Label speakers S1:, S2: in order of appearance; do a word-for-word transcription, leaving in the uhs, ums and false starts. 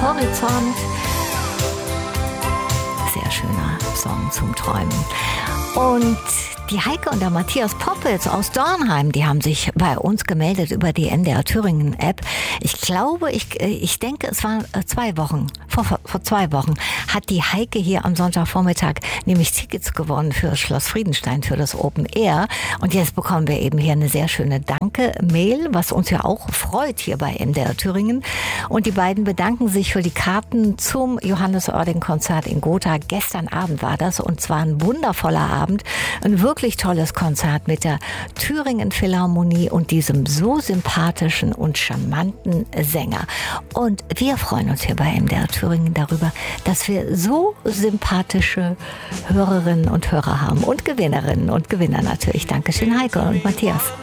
S1: Horizont. Sehr schöner Song zum Träumen. Und die Heike und der Matthias Poppels aus Dornheim, die haben sich bei uns gemeldet über die N D R Thüringen App. Ich glaube, ich, ich denke, es waren zwei Wochen, vor, vor zwei Wochen, hat die Heike hier am Sonntagvormittag nämlich Tickets gewonnen für das Schloss Friedenstein, für das Open Air. Und jetzt bekommen wir eben hier eine sehr schöne Danke-Mail, was uns ja auch freut hier bei N D R Thüringen. Und die beiden bedanken sich für die Karten zum Johannes Oerding-Konzert in Gotha. Gestern Abend war das und zwar ein wundervoller Abend. Ein wirklich tolles Konzert mit der Thüringen Philharmonie und diesem so sympathischen und charmanten Sänger. Und wir freuen uns hier bei M D R Thüringen darüber, dass wir so sympathische Hörerinnen und Hörer haben und Gewinnerinnen und Gewinner natürlich. Dankeschön, Heike und Matthias.